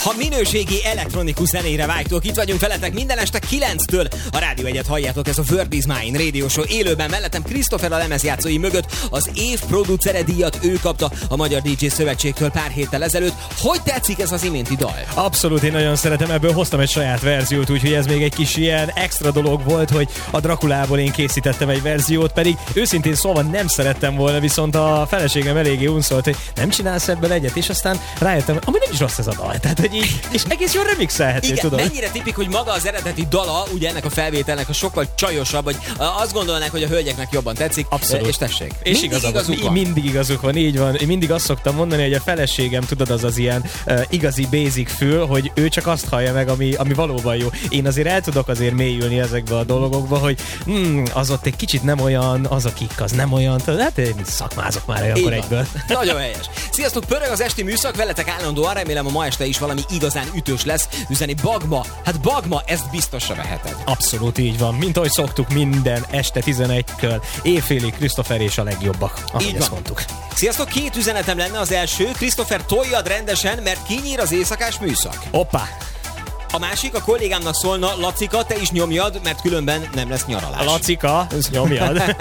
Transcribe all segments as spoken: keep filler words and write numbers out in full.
Ha minőségi elektronikus zenére vágytok, itt vagyunk veletek minden este kilenctől. A Rádió Egyet halljátok, ez a Word is Mine Radio Show. Élőben mellettem Christopher a lemezjátszói mögött. Az év producere díjat ő kapta a Magyar dé dzsé Szövetségtől pár héttel ezelőtt. Hogy tetszik ez az iménti dal? Abszolút, én nagyon szeretem, ebből hoztam egy saját verziót, úgyhogy ez még egy kis ilyen extra dolog volt, hogy a Drakulából én készítettem egy verziót, pedig őszintén szóval nem szerettem volna, viszont a feleségem eléggé unszolt, hogy nem csinálsz ebből egyet, és aztán rájöttem, ami nem is rossz ez a dal. Tehát, hogy így, és egész jól remixelhető, igen, tudod. Mennyire tipik, hogy maga az eredeti dala, ugye ennek a felvételnek a sokkal csajosabb, hogy azt gondolnák, hogy a hölgyeknek jobban tetszik. Abszolút. És tessék. És mindig igazuk, igazuk van. Mindig igazuk van, így van. Én mindig azt szoktam mondani, hogy a feleségem, tudod, az az ilyen uh, igazi basic fül, hogy ő csak azt hallja meg, ami, ami valóban jó. Én azért el tudok azért mélyülni ezekbe a dolgokba, hogy hmm, az ott egy kicsit nem olyan, az a kik, az nem olyan. Hát én szakmázok már olyankor egyből. Nagyon helyes. Sziasztok, pörög az esti műszak, veletek állandóan, remélem a ma este is valami igazán ütős lesz. Üzeni Bagma, hát Bagma, ezt biztosra veheted. Abszolút így van, mint ahogy szoktuk minden este tizenegykor, éjfélig Christopher és a legjobbak, ahogy így ezt van. mondtuk. Sziasztok, két üzenetem lenne. Az első, Christopher, toljad rendesen, mert kinyír az éjszakás műszak. Hoppá! A másik, a kollégámnak szólna, Lacika, te is nyomjad, mert különben nem lesz nyaralás. A Lacika, ez nyomjad.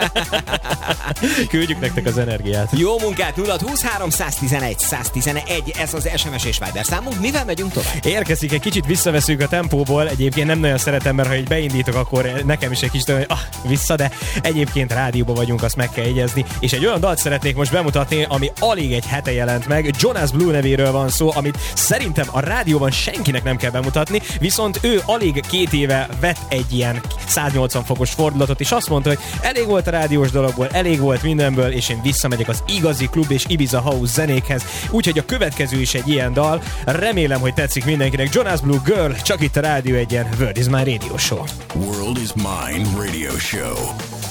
Küldjük nektek az energiát. Jó munkát, nulla huszonhárom száztizenegy száztizenegy, ez az es em es és Viber számunk. Mivel megyünk tovább? Érkezik, egy kicsit visszaveszünk a tempóból, egyébként nem nagyon szeretem, mert ha így beindítok, akkor nekem is egy kis hogy ah, vissza, de egyébként rádióban vagyunk, azt meg kell jegyezni. És egy olyan dalt szeretnék most bemutatni, ami alig egy hete jelent meg. Jonas Blue nevéről van szó, amit szerintem a rádióban senkinek nem kell bemutatni, viszont ő alig két éve vett egy ilyen száznyolcvan fokos fordulatot, és azt mondta, hogy elég volt a rádiós dologból, elég volt mindenből, és én visszamegyek az igazi klub és Ibiza House zenékhez. Úgyhogy a következő is egy ilyen dal. Remélem, hogy tetszik mindenkinek. Jonas Blue Girl, csak itt a Rádió Egyen, Word is My Radio Show. World is Mine Radio Show.